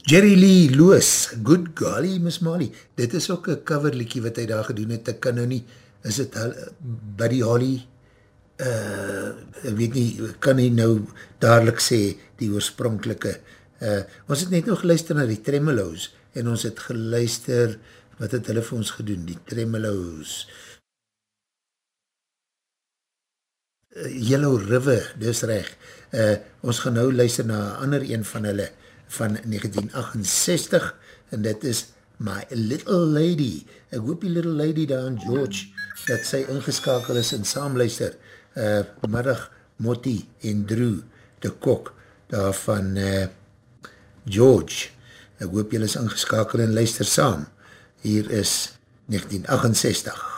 Jerry Lee Lewis, Good Golly Miss Molly, dit is ook een coverlikkie wat hy daar gedoen het, ek kan nou nie, is het Buddy Holly, ek weet nie, kan nie nou dadelijk sê, die oorspronkelike, ons het net nog geluister na die Tremeloos, en ons het geluister, wat het hulle vir ons gedoen, die Tremeloos, Yellow River, dis reg, ons gaan nou luister na ander een van hulle, van 1968, en dit is My Little Lady. Ek hoop die Little Lady daar in George, dat sy ingeskakel is en saamluister, middag Motti en Drew, de Kok, daar van George. Ek hoop julle is ingeskakel en luister saam. Hier is 1968.